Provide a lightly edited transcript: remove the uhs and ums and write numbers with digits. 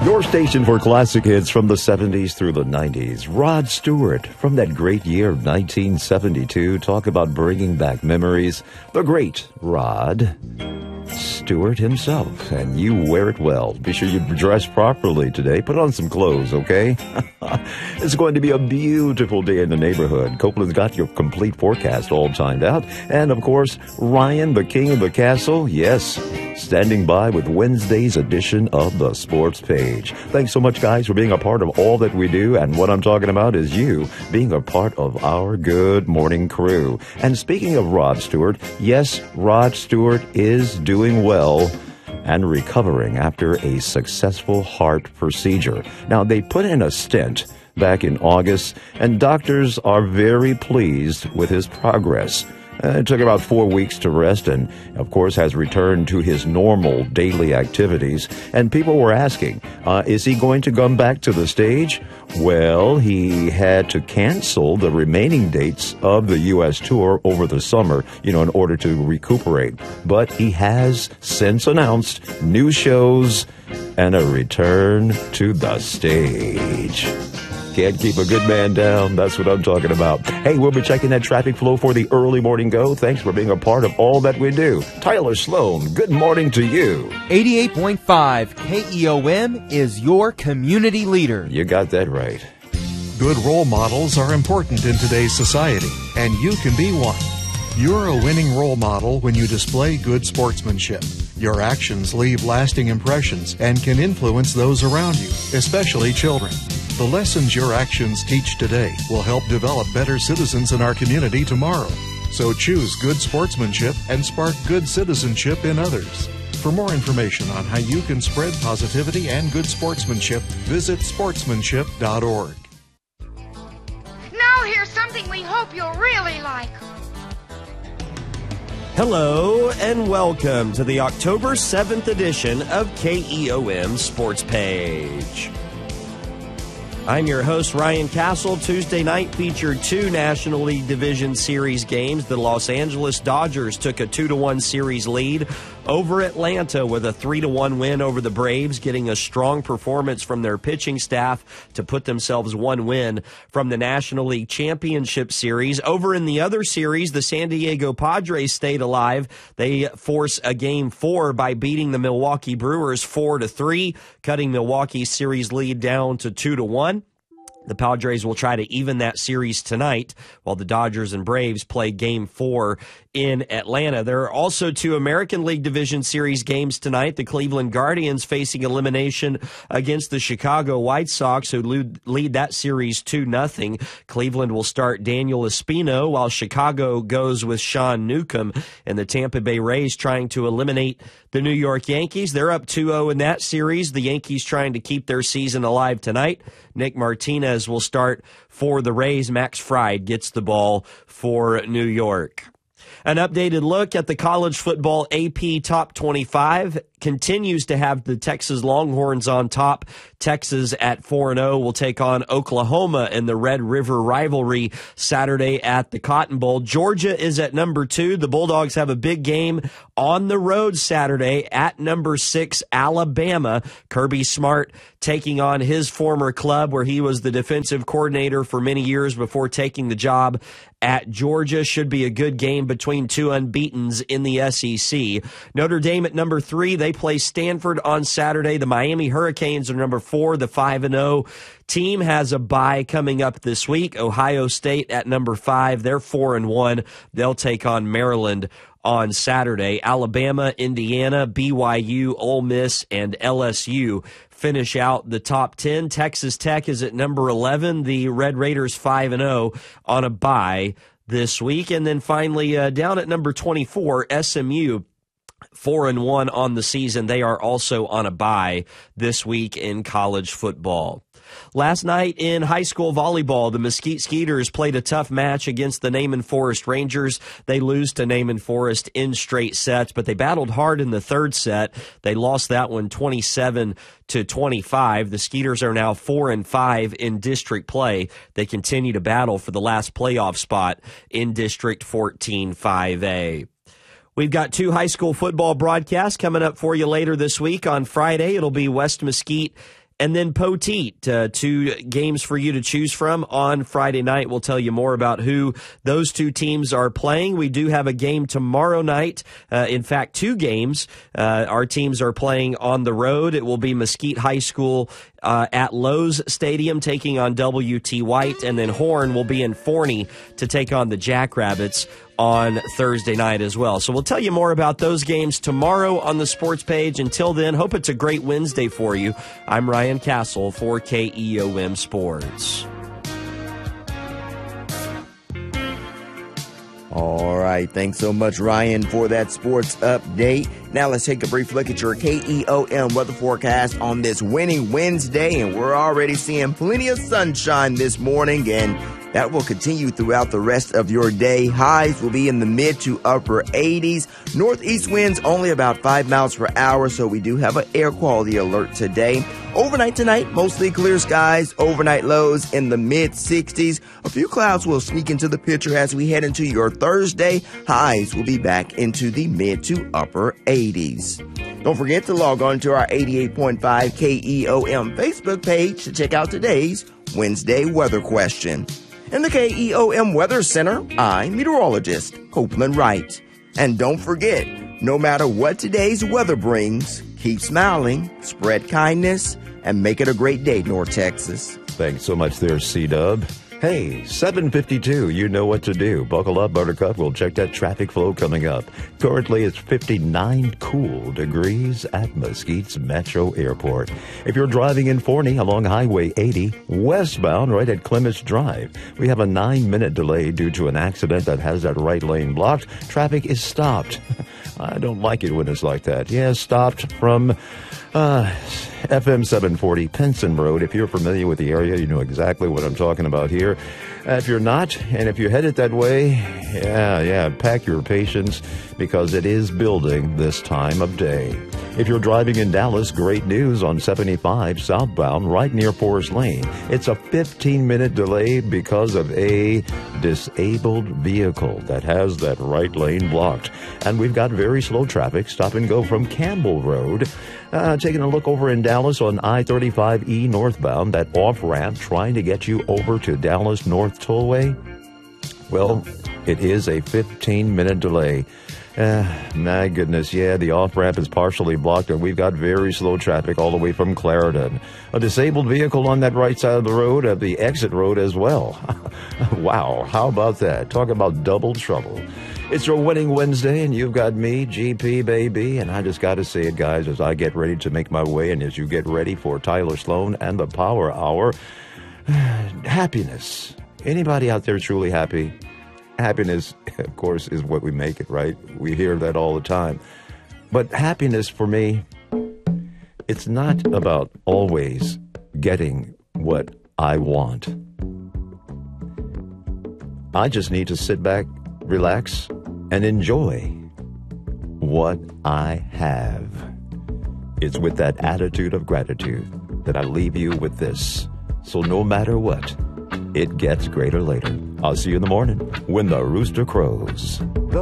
Your station for classic hits from the 70s through the 90s. Rod Stewart from that great year of 1972. Talk about bringing back memories. The great Rod Stewart himself. And you wear it well. Be sure you dress properly today. Put on some clothes, okay? It's going to be a beautiful day in the neighborhood. Copeland's got your complete forecast all timed out. And, of course, Ryan, the king of the castle, yes, standing by with Wednesday's edition of the Sports Page. Thanks so much, guys, for being a part of all that we do. And what I'm talking about is you being a part of our Good Morning crew. And speaking of Rod Stewart, yes, Rod Stewart is doing well and recovering after a successful heart procedure. Now, they put in a stent back in August, and doctors are very pleased with his progress. It took about 4 weeks to rest and, of course, has returned to his normal daily activities. And people were asking, is he going to come back to the stage? Well, he had to cancel the remaining dates of the U.S. tour over the summer, in order to recuperate. But he has since announced new shows and a return to the stage. Can't keep a good man down. That's what I'm talking about. Hey, we'll be checking that traffic flow for the early morning go. Thanks for being a part of all that we do. Tyler Sloan, good morning to you. 88.5 KEOM is your community leader. You got that right. Good role models are important in today's society, and you can be one. You're a winning role model when you display good sportsmanship. Your actions leave lasting impressions and can influence those around you, especially children. The lessons your actions teach today will help develop better citizens in our community tomorrow. So choose good sportsmanship and spark good citizenship in others. For more information on how you can spread positivity and good sportsmanship, visit sportsmanship.org. Now here's something we hope you'll really like. Hello and welcome to the October 7th edition of KEOM Sports Page. I'm your host, Ryan Castle. Tuesday night featured two National League Division Series games. The Los Angeles Dodgers took a 2-1 series lead over Atlanta with a 3-1 win over the Braves, getting a strong performance from their pitching staff to put themselves one win from the National League Championship Series. Over in the other series, the San Diego Padres stayed alive. They force a Game 4 by beating the Milwaukee Brewers 4-3, cutting Milwaukee's series lead down to 2-1. The Padres will try to even that series tonight while the Dodgers and Braves play Game 4 in Atlanta. There are also two American League Division Series games tonight. The Cleveland Guardians facing elimination against the Chicago White Sox, who lead that series 2-0. Cleveland will start Daniel Espino, while Chicago goes with Sean Newcomb, and the Tampa Bay Rays trying to eliminate the New York Yankees. They're up 2-0 in that series. The Yankees trying to keep their season alive tonight. Nick Martinez will start for the Rays. Max Fried gets the ball for New York. An updated look at the college football AP Top 25 continues to have the Texas Longhorns on top. Texas at 4-0 will take on Oklahoma in the Red River rivalry Saturday at the Cotton Bowl. Georgia is at number 2. The Bulldogs have a big game on the road Saturday at number 6, Alabama. Kirby Smart taking on his former club where he was the defensive coordinator for many years before taking the job at Georgia. Should be a good game between two unbeatens in the SEC. Notre Dame at number 3. They play Stanford on Saturday. The Miami Hurricanes are number 4. The 5-0 team has a bye coming up this week. Ohio State at number 5. They're 4-1. They'll take on Maryland on Saturday. Alabama, Indiana, BYU, Ole Miss, and LSU finish out the top 10. Texas Tech is at number 11. The Red Raiders 5-0 on a bye this week. And then finally, down at number 24, SMU 4-1 on the season. They are also on a bye this week in college football. Last night in high school volleyball, the Mesquite Skeeters played a tough match against the Naaman Forest Rangers. They lose to Naaman Forest in straight sets, but they battled hard in the third set. They lost that one 27-25. The Skeeters are now 4-5 in district play. They continue to battle for the last playoff spot in District 14 5A. We've got two high school football broadcasts coming up for you later this week. On Friday, it'll be West Mesquite And then Poteet, 2 games for you to choose from on Friday night. We'll tell you more about who those 2 teams are playing. We do have a game tomorrow night. In fact, 2 games. Our teams are playing on the road. It will be Mesquite High School at Lowe's Stadium taking on W.T. White, and then Horn will be in Forney to take on the Jackrabbits on Thursday night as well. So we'll tell you more about those games tomorrow on the sports page. Until then, hope it's a great Wednesday for you. I'm Ryan Castle for KEOM Sports. All right. Thanks so much, Ryan, for that sports update. Now let's take a brief look at your KEOM weather forecast on this winning Wednesday. And we're already seeing plenty of sunshine this morning, and that will continue throughout the rest of your day. Highs will be in the mid to upper 80s. Northeast winds only about 5 miles per hour, so we do have an air quality alert today. Overnight tonight, mostly clear skies. Overnight lows in the mid 60s. A few clouds will sneak into the picture as we head into your Thursday. Highs will be back into the mid to upper 80s. Don't forget to log on to our 88.5 KEOM Facebook page to check out today's Wednesday weather question. In the KEOM Weather Center, I'm meteorologist Copeland Wright. And don't forget, no matter what today's weather brings, keep smiling, spread kindness, and make it a great day, North Texas. Thanks so much there, C-Dub. Hey, 7:52, you know what to do. Buckle up, Buttercup. We'll check that traffic flow coming up. Currently, it's 59 cool degrees at Mesquite's Metro Airport. If you're driving in Forney along Highway 80, westbound right at Clements Drive, we have a 9-minute delay due to an accident that has that right lane blocked. Traffic is stopped. I don't like it when it's like that. Yeah, stopped from FM 740 Pinson Road. If you're familiar with the area, you know exactly what I'm talking about here. If you're not, and if you're headed that way, yeah, pack your patience because it is building this time of day. If you're driving in Dallas, great news on 75 southbound right near Forest Lane. It's a 15-minute delay because of a disabled vehicle that has that right lane blocked. And we've got very slow traffic, stop and go from Campbell Road. Taking a look over in Dallas on I-35E northbound, that off-ramp trying to get you over to Dallas North Tollway. Well, it is a 15-minute delay. My goodness, yeah, the off-ramp is partially blocked, and we've got very slow traffic all the way from Clarendon. A disabled vehicle on that right side of the road, at the exit road as well. Wow, how about that? Talk about double trouble. It's your winning Wednesday, and you've got me, GP, baby, and I just got to say it, guys, as I get ready to make my way, and as you get ready for Tyler Sloan and the Power Hour. Happiness. Anybody out there truly happy? Happiness, of course, is what we make it, right? We hear that all the time. But happiness for me, it's not about always getting what I want. I just need to sit back, relax, and enjoy what I have. It's with that attitude of gratitude that I leave you with this. So no matter what, it gets greater later. I'll see you in the morning when the rooster crows.